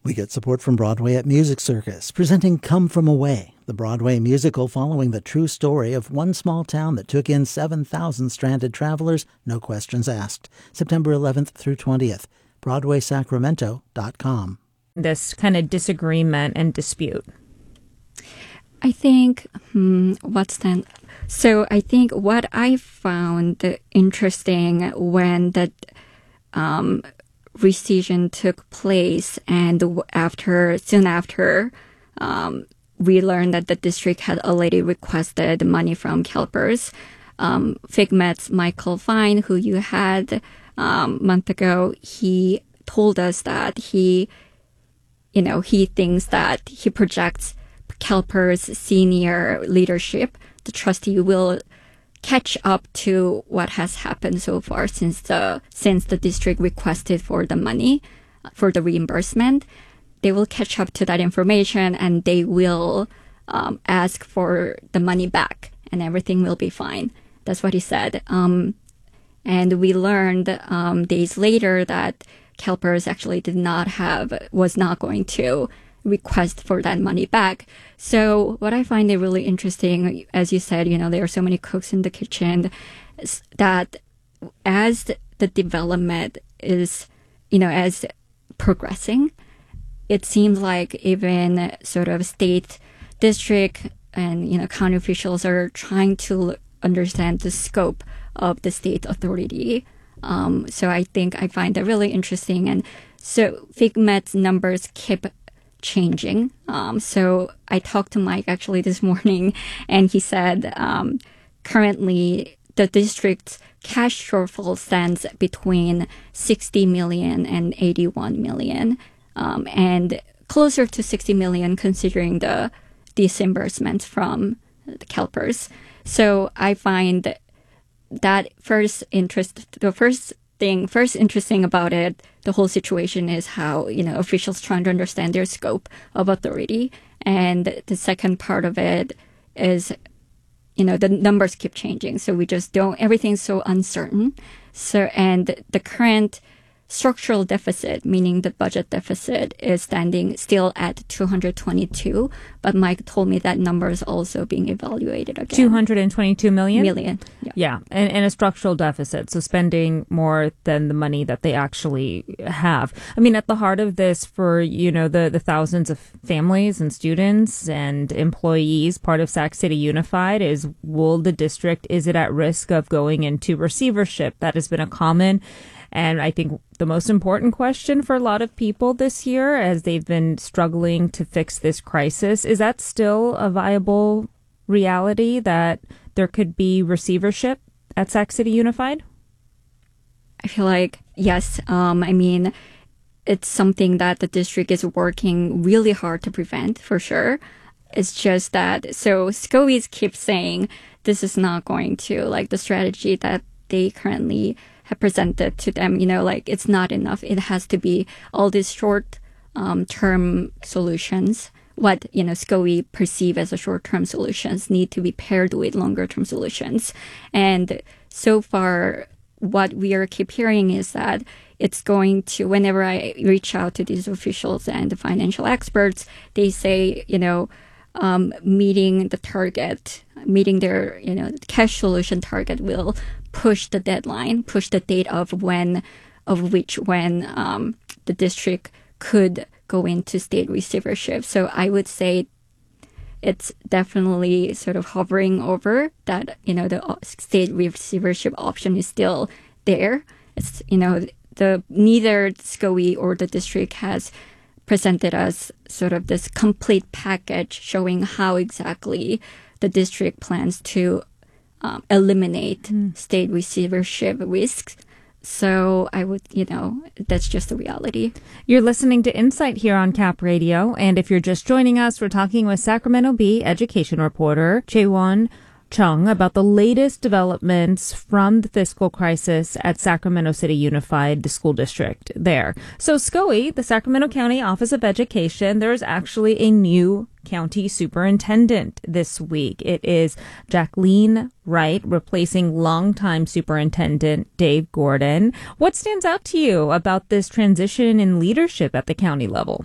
We get support from Broadway at Music Circus, presenting Come From Away, the Broadway musical following the true story of one small town that took in 7,000 stranded travelers, no questions asked. September 11th through 20th. BroadwaySacramento.com. This kind of disagreement and dispute. I think, So I think what I found interesting when the rescission took place and soon after, we learned that the district had already requested money from CalPERS. Figmet's Michael Fine, who you had a month ago, he told us that he thinks that he projects CalPERS senior leadership, the trustee, will catch up to what has happened so far since the district requested for the money for the reimbursement. They will catch up to that information and they will ask for the money back and everything will be fine. That's what he said. And we learned days later that CalPERS actually was not going to request for that money back. So what I find it really interesting, as you said, there are so many cooks in the kitchen, that as the development is, as progressing, it seems like even sort of state, district, and, county officials are trying to understand the scope of the state authority. So I find that really interesting. And so Figmet's numbers keep changing. So I talked to Mike actually this morning, and he said currently the district's cash shortfall stands between 60 million and 81 million, and closer to 60 million considering the disbursement from the CalPERS. So I find that first interesting about it, the whole situation, is how, officials trying to understand their scope of authority. And the second part of it is, the numbers keep changing. So we just everything's so uncertain. So, and the current structural deficit, meaning the budget deficit, is standing still at 222. But Mike told me that number is also being evaluated again. 222 million? Million. Yeah. And a structural deficit. So spending more than the money that they actually have. I mean, at the heart of this for, the thousands of families and students and employees, part of Sac City Unified, is is it at risk of going into receivership? That has been a common and I think the most important question for a lot of people this year, as they've been struggling to fix this crisis, is that still a viable reality that there could be receivership at Sac City Unified? I feel like, yes. It's something that the district is working really hard to prevent, for sure. It's just that, so SCOEs keep saying this is not going to, the strategy that they currently have presented to them, it's not enough. It has to be all these short-term solutions. What, SCOE perceive as a short-term solutions need to be paired with longer-term solutions. And so far, what we keep hearing is that it's going to, whenever I reach out to these officials and the financial experts, they say, meeting their, cash solution target will push the deadline, push the date of when the district could go into state receivership. So I would say it's definitely sort of hovering over that, the state receivership option is still there. It's, neither SCOE or the district has presented us sort of this complete package showing how exactly the district plans to eliminate state receivership risks. So I would, that's just the reality. You're listening to Insight here on Cap Radio. And if you're just joining us, we're talking with Sacramento Bee education reporter Jaewon Chung about the latest developments from the fiscal crisis at Sacramento City Unified, the school district there. So SCOE, the Sacramento County Office of Education, there's actually a new county superintendent this week. It is Jacqueline Wright replacing longtime superintendent Dave Gordon. What stands out to you about this transition in leadership at the county level?